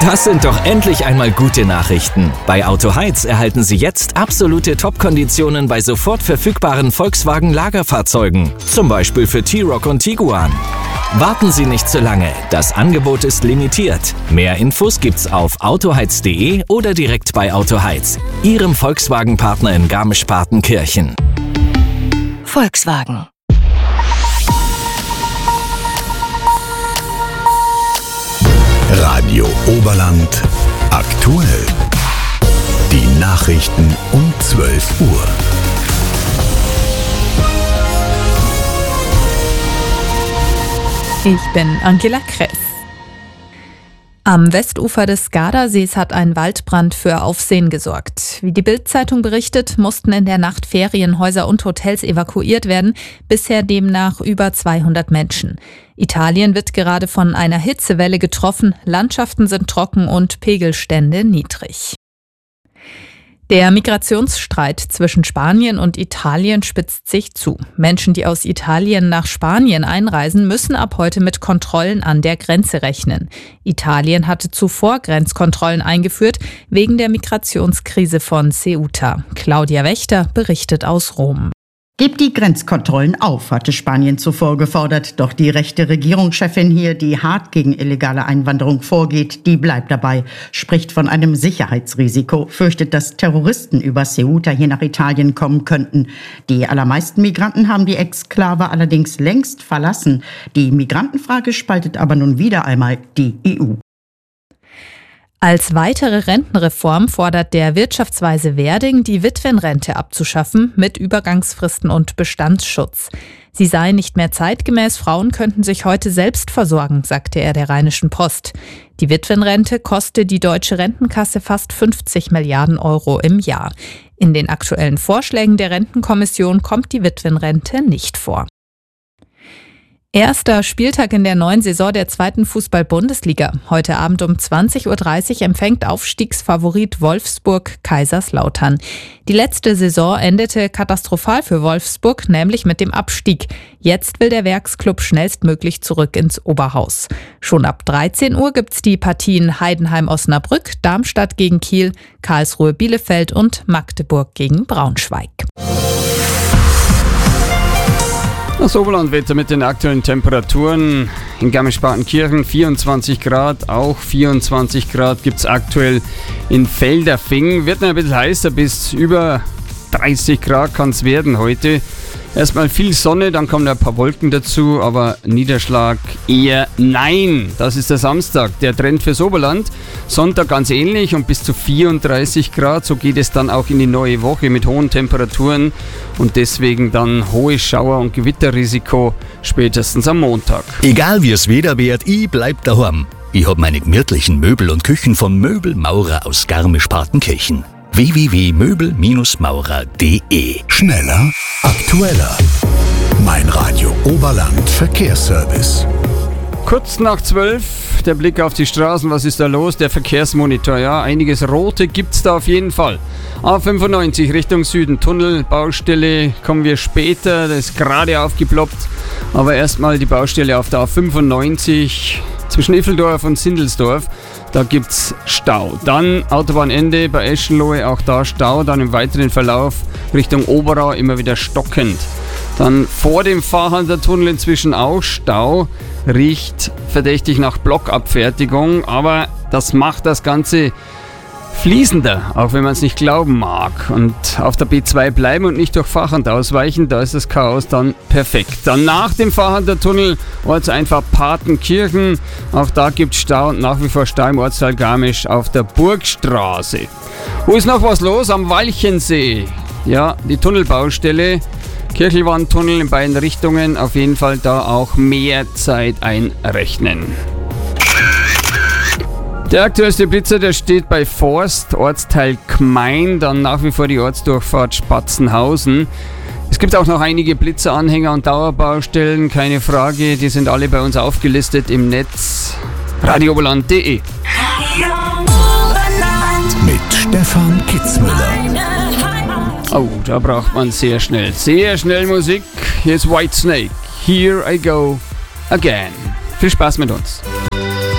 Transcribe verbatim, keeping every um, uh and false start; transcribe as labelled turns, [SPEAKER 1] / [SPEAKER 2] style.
[SPEAKER 1] Das sind doch endlich einmal gute Nachrichten. Bei Autoheiz erhalten Sie jetzt absolute Top-Konditionen bei sofort verfügbaren Volkswagen-Lagerfahrzeugen. Zum Beispiel für T-Roc und Tiguan. Warten Sie nicht zu lange, das Angebot ist limitiert. Mehr Infos gibt's auf autoheiz punkt de oder direkt bei Autoheiz, Ihrem Volkswagen-Partner in Garmisch-Partenkirchen.
[SPEAKER 2] Volkswagen.
[SPEAKER 3] Radio Oberland aktuell. Die Nachrichten um zwölf Uhr.
[SPEAKER 4] Ich bin Angela Kress. Am Westufer des Gardasees hat ein Waldbrand für Aufsehen gesorgt. Wie die Bild-Zeitung berichtet, mussten in der Nacht Ferienhäuser und Hotels evakuiert werden, bisher demnach über zweihundert Menschen. Italien wird gerade von einer Hitzewelle getroffen, Landschaften sind trocken und Pegelstände niedrig. Der Migrationsstreit zwischen Spanien und Italien spitzt sich zu. Menschen, die aus Italien nach Spanien einreisen, müssen ab heute mit Kontrollen an der Grenze rechnen. Italien hatte zuvor Grenzkontrollen eingeführt, wegen der Migrationskrise von Ceuta. Claudia Wächter berichtet aus Rom.
[SPEAKER 5] Gebt die Grenzkontrollen auf, hatte Spanien zuvor gefordert. Doch die rechte Regierungschefin hier, die hart gegen illegale Einwanderung vorgeht, die bleibt dabei, spricht von einem Sicherheitsrisiko, fürchtet, dass Terroristen über Ceuta hier nach Italien kommen könnten. Die allermeisten Migranten haben die Exklave allerdings längst verlassen. Die Migrantenfrage spaltet aber nun wieder einmal die E U.
[SPEAKER 4] Als weitere Rentenreform fordert der Wirtschaftsweise Werding, die Witwenrente abzuschaffen mit Übergangsfristen und Bestandsschutz. Sie sei nicht mehr zeitgemäß, Frauen könnten sich heute selbst versorgen, sagte er der Rheinischen Post. Die Witwenrente koste die deutsche Rentenkasse fast fünfzig Milliarden Euro im Jahr. In den aktuellen Vorschlägen der Rentenkommission kommt die Witwenrente nicht vor. Erster Spieltag in der neuen Saison der zweiten Fußball-Bundesliga. Heute Abend um zwanzig Uhr dreißig empfängt Aufstiegsfavorit Wolfsburg Kaiserslautern. Die letzte Saison endete katastrophal für Wolfsburg, nämlich mit dem Abstieg. Jetzt will der Werksklub schnellstmöglich zurück ins Oberhaus. Schon ab dreizehn Uhr gibt's die Partien Heidenheim-Osnabrück, Darmstadt gegen Kiel, Karlsruhe-Bielefeld und Magdeburg gegen Braunschweig.
[SPEAKER 6] Das Oberlandwetter mit den aktuellen Temperaturen in Garmisch-Partenkirchen vierundzwanzig Grad, auch vierundzwanzig Grad gibt es aktuell in Feldafing. Wird noch ein bisschen heißer, bis über dreißig Grad kann es werden heute. Erstmal viel Sonne, dann kommen ein paar Wolken dazu, aber Niederschlag eher nein. Das ist der Samstag, der Trend fürs Oberland. Sonntag ganz ähnlich und bis zu vierunddreißig Grad. So geht es dann auch in die neue Woche mit hohen Temperaturen und deswegen dann hohes Schauer- und Gewitterrisiko spätestens am Montag.
[SPEAKER 3] Egal wie es Wetter wird, ich bleib daheim. Ich hab meine gemütlichen Möbel und Küchen von Möbelmaurer aus Garmisch-Partenkirchen. w w w punkt möbel maurer punkt de. Schneller, aktueller. Mein Radio Oberland Verkehrsservice.
[SPEAKER 6] Kurz nach zwölf, der Blick auf die Straßen, was ist da los? Der Verkehrsmonitor, ja, einiges Rote gibt's da auf jeden Fall. A fünfundneunzig Richtung Süden, Tunnel, Baustelle, kommen wir später, das ist gerade aufgeploppt. Aber erstmal die Baustelle auf der A fünfundneunzig zwischen Iffeldorf und Sindelsdorf. Da gibt's Stau. Dann Autobahnende bei Eschenlohe, auch da Stau. Dann im weiteren Verlauf Richtung Oberau immer wieder stockend. Dann vor dem Fahrhandeltunnel inzwischen auch Stau. Riecht verdächtig nach Blockabfertigung, aber das macht das Ganze fließender, auch wenn man es nicht glauben mag. Und auf der B zwei bleiben und nicht durch Fachhand ausweichen, da ist das Chaos dann perfekt. Dann nach dem Fahrhandeltunnel Ortseinfahrt Partenkirchen, auch da gibt es Stau und nach wie vor Stau im Ortsteil Garmisch auf der Burgstraße. Wo ist noch was los? Am Walchensee. Ja, die Tunnelbaustelle, Kirchelwandtunnel in beiden Richtungen, auf jeden Fall da auch mehr Zeit einrechnen. Der aktuellste Blitzer, der steht bei Forst, Ortsteil Gmein, dann nach wie vor die Ortsdurchfahrt Spatzenhausen. Es gibt auch noch einige Blitzeranhänger und Dauerbaustellen, keine Frage, die sind alle bei uns aufgelistet im Netz. radio oberland punkt de.
[SPEAKER 3] Mit Stefan Kitzmüller.
[SPEAKER 6] Oh, da braucht man sehr schnell, sehr schnell Musik. Hier ist Whitesnake, Here I Go Again. Viel Spaß mit uns.